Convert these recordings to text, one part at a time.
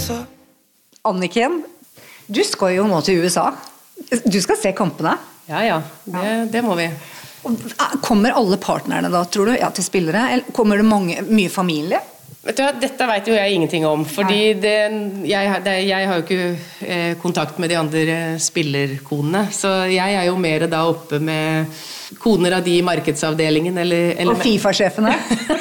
så. Anniken, du skal jo nå til USA. Du skal se kampene. Ja, det må vi. Kommer alle partnerne da, tror du, til spillere? Eller kommer det mye familie? Vet du, dette vet jo jeg ingenting om, fordi jeg har jo ikke kontakt med de andre spillerkonene, så jeg er jo mer da oppe med koner av de i markedsavdelingen. Og FIFA-sjefene?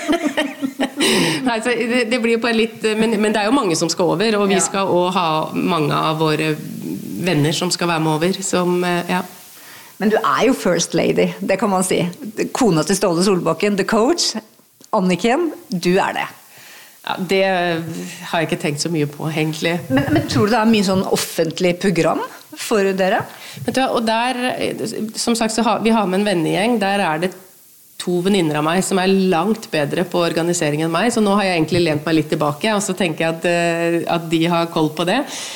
Nei, så det blir jo på en litt, men det er jo mange som skal over, og vi skal også ha mange av våre venner som skal være med over, som, ja. Men du er jo first lady, det kan man si. Kona til Ståle Solbakken, the coach. Anniken, du er det. Ja, det har jeg ikke tenkt så mye på, egentlig. Men tror du det er mye sånn offentlig program for dere? Vet du, og der, som sagt, vi har med en vennegjeng, der er det 2 venninner av meg som er langt bedre på organisering enn meg, så nå har jeg egentlig lent meg litt tilbake, og så tenker jeg at de har koll på det.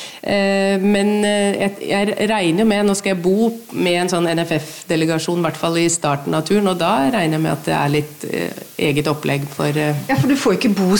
Men jeg regner jo med, nå skal jeg bo med en sånn NFF-delegasjon, i hvert fall i starten av turen, og da regner jeg med at det er litt eget opplegg for... Ja, for du får ikke bo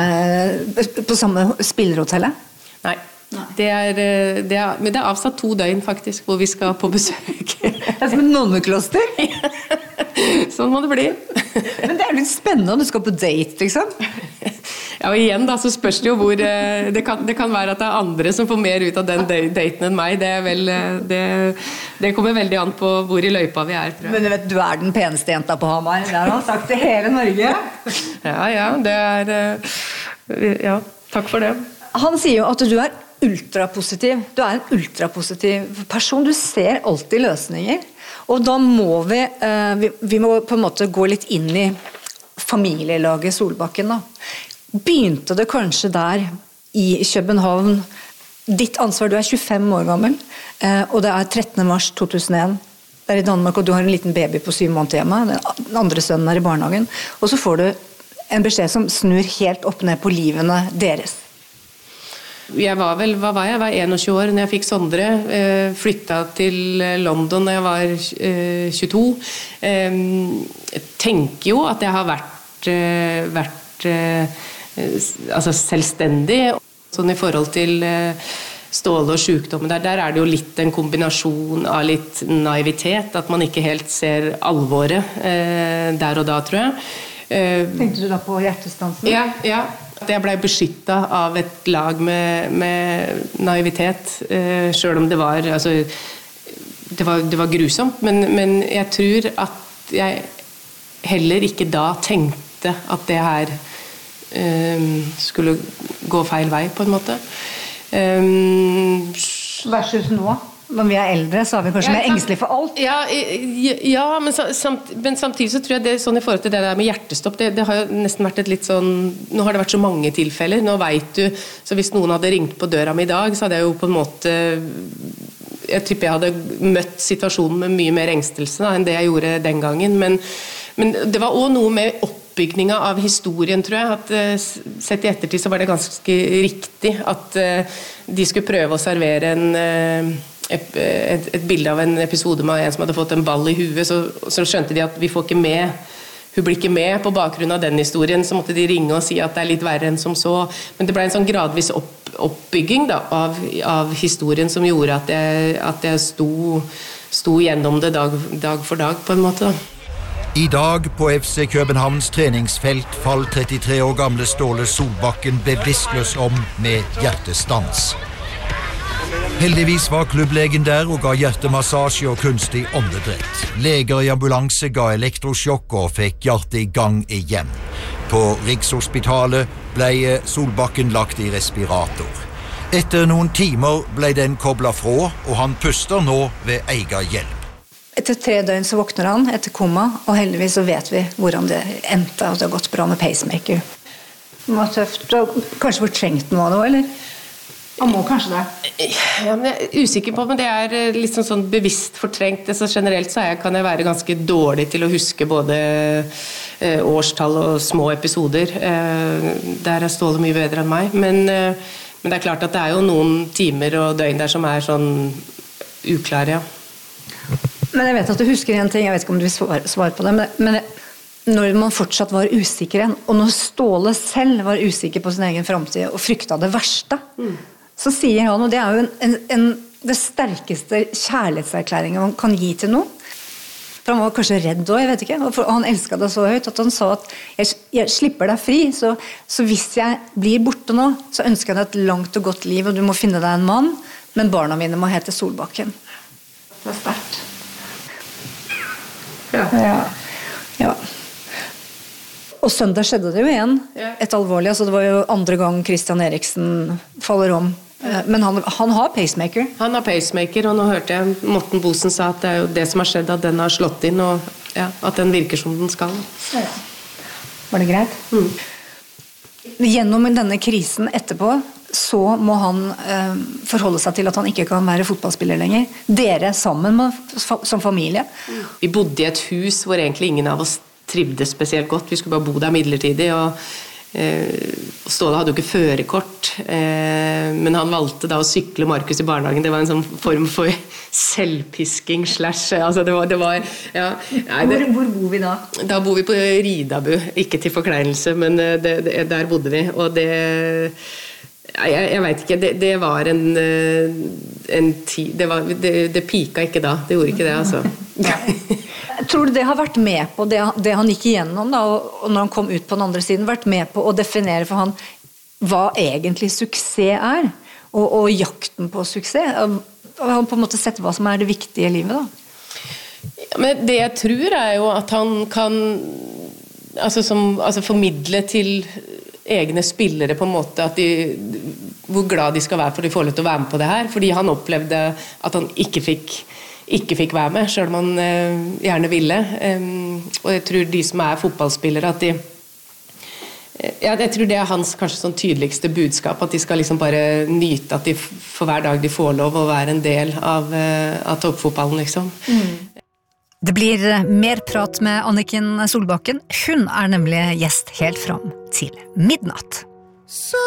på samme spillerhotellet? Nei. Det er avsatt 2 døgn faktisk, hvor vi skal på besøk. Det er som en nonnekloster. Sånn må det bli. Men det er litt spennende om du skal på date, liksom. Ja, og igjen da, så spørs det jo hvor det kan være at det er andre som får mer ut av den daten enn meg. Det er vel, det kommer veldig an på hvor i løypa vi er, tror jeg. Men du vet, du er den peneste jenta på Hamar. Det har han sagt til hele Norge. Ja, det er... Ja, takk for det. Han sier jo at du er ultrapositiv. Du er en ultrapositiv person. Du ser alltid løsninger. Og da må vi må på en måte gå litt inn i familielaget Solbakken da. Begynte det kanskje der i København? Ditt ansvar, du er 25 år gammel, og det er 13. mars 2001. Det er i Danmark, og du har en liten baby på 7 måneder hjemme. Den andre sønnen er i barnehagen. Og så får du en beskjed som snur helt opp ned på livene deres. Jeg var 21 år når jeg fikk Sondre, flyttet til London når jeg var 22. Jeg tenker jo at jeg har vært altså selvstendig, sånn i forhold til Ståle og sykdommen. Der er det jo litt en kombinasjon av litt naivitet, at man ikke helt ser alvoret der og da, tror jeg. Tenkte du da på hjertestansen? Ja. Jeg ble beskyttet av et lag med naivitet, selv om det var, altså, det var grusomt, men jeg tror at jeg heller ikke da tenkte at det her skulle gå feil vei, på en måte. Versus nå? Når vi er eldre, så er vi kanskje mer engstelige for alt. Ja, men samtidig så tror jeg det er sånn i forhold til det der med hjertestopp, det har jo nesten vært et litt sånn, nå har det vært så mange tilfeller, nå vet du, så hvis noen hadde ringt på døra mi i dag, så hadde jeg jo på en måte, jeg tipper jeg hadde møtt situasjonen med mye mer engstelse da, enn det jeg gjorde den gangen, men det var også noe med oppbygninga av historien, tror jeg, at sett i ettertid så var det ganske riktig at de skulle prøve å servere et bilde av en episode med en som hadde fått en ball i huet, så skjønte de at vi får ikke med, hun blir ikke med på bakgrunn av den historien, så måtte de ringe og si at det er litt verre enn som så, men det ble en sånn gradvis oppbygging da, av historien som gjorde at jeg sto gjennom det dag for dag på en måte da. I dag på FC Københavns treningsfelt fall 33 år gamle Ståle Solbakken bevisstløs om med hjertestans. Heldigvis var klubblegen der og ga hjertemassasje og kunstig åndedrett. Leger i ambulanse ga elektrosjokk og fikk hjertet i gang igjen. På Rikshospitalet ble Solbakken lagt i respirator. Etter noen timer ble den koblet fra, og han puster nå ved egen hjelp. Etter 3 døgn så våkner han etter koma, og heldigvis så vet vi hvordan det endte, og det har gått bra med pacemaker. Det var tøft, og kanskje fortrengt noe av det, eller? Han må kanskje det. Ja, men jeg er usikker på, men det er litt sånn bevisst fortrengt. Så generelt så kan jeg være ganske dårlig til å huske både årstall og små episoder. Der er Ståle mye bedre enn meg. Men det er klart at det er jo noen timer og døgn der som er sånn uklare, ja. Men jeg vet at du husker en ting, jeg vet ikke om du vil svare på det, men når man fortsatt var usikker igjen, og når Ståle selv var usikker på sin egen fremtid og frykta det verste, så sier han, og det jo det sterkeste kjærlighetserklæringen man kan gi til noen, for han var kanskje redd også, jeg vet ikke, og han elsket det så høyt at han sa at jeg slipper deg fri, så hvis jeg blir borte nå, så ønsker jeg deg et langt og godt liv, og du må finne deg en mann, men barna mine må hete Solbakken. Det sterkt. Ja. Og søndag skjedde det jo igjen, et alvorlig, altså det var jo andre gang Christian Eriksen faller om. Men han har pacemaker. Han har pacemaker, og nå hørte jeg Morten Bosen sa at det jo det som har skjedd, at den har slått inn, og at den virker som den skal. Ja. Var det greit? Gjennom denne krisen etterpå, så må han forholde seg til at han ikke kan være fotballspiller lenger. Dere sammen som familie. Vi bodde i et hus hvor egentlig ingen av oss trivdes spesielt godt. Vi skulle bare bo der midlertidig, og Ståle hadde jo ikke førerkort, men han valgte da å sykle Markus i barnehagen. Det var en sånn form for selvpisking / altså det var ja. Hvor bor vi da? Da bor vi på Ridabu, ikke til forkleinelse, men der bodde vi, og det jeg vet ikke, det var en tid, det pika ikke da, det gjorde ikke det, altså. Tror du det har vært med på det han gikk igjennom da, og når han kom ut på den andre siden, vært med på å definere for han hva egentlig suksess og jakten på suksess, og han på en måte sett hva som det viktige i livet da? Ja, men det jeg tror jo at han kan formidle til egne spillere på en måte at hvor glad de skal være for de får lov til å være med på det her, fordi han opplevde at han ikke fikk være med, selv om han gjerne ville. Og jeg tror de som fotballspillere, at jeg tror det hans kanskje sånn tydeligste budskap, at de skal liksom bare nyte at de for hver dag de får lov å være en del av toppfotballen, liksom. Det blir mer prat med Anniken Solbakken. Hun nemlig gjest helt fram til midnatt.